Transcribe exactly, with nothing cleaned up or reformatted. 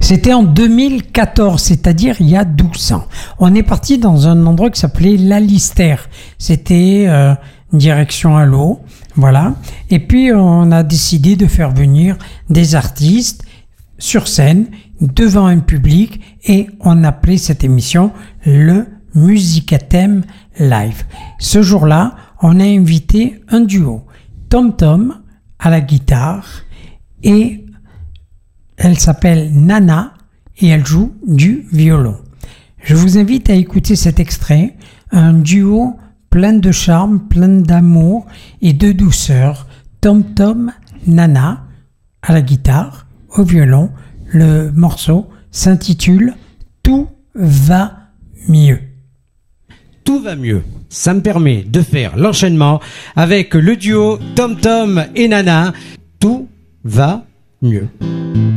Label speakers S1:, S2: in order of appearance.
S1: C'était en deux mille quatorze, c'est-à-dire il y a douze ans. On est parti dans un endroit qui s'appelait l'Alistère. C'était euh, direction à l'eau, voilà. Et puis on a décidé de faire venir des artistes sur scène, devant un public, et on appelait cette émission le Musicathème Live. Ce jour-là, on a invité un duo, Tom Tom à la guitare, et elle s'appelle Nana et elle joue du violon. Je vous invite à écouter cet extrait, un duo plein de charme, plein d'amour et de douceur. Tom Tom, Nana à la guitare, au violon. Le morceau s'intitule Tout va mieux.
S2: Tout va mieux. Ça me permet de faire l'enchaînement avec le duo Tom Tom et Nana. Tout va mieux.